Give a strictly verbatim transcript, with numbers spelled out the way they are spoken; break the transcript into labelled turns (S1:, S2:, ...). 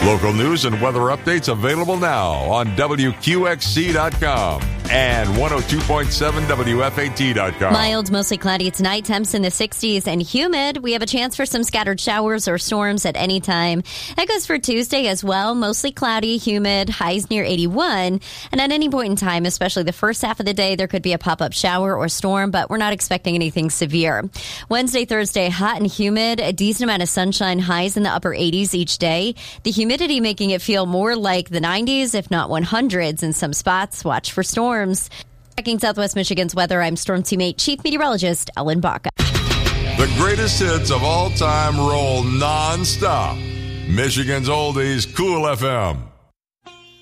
S1: Local news and weather updates available now on W Q X C dot com and one oh two point seven W F A T dot com.
S2: Mild, mostly cloudy tonight, temps in the sixties and humid. We have a chance for some scattered showers or storms at any time. That goes for Tuesday as well. Mostly cloudy, humid, highs near eighty-one. And at any point in time, especially the first half of the day, there could be a pop-up shower or storm, but we're not expecting anything severe. Wednesday, Thursday, hot and humid. A decent amount of sunshine, highs in the upper eighties each day. The humidity making it feel more like the nineties, if not hundreds in some spots. Watch for storms. Checking Southwest Michigan's weather, I'm Storm Teammate Chief Meteorologist Ellen Baca.
S1: The greatest hits of all time roll non-stop. Michigan's Oldies, Cool F M.